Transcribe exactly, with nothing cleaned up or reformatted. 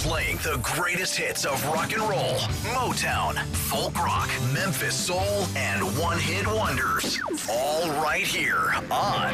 Playing the greatest hits of rock and roll, Motown, folk rock, Memphis soul, and one-hit wonders. All right here on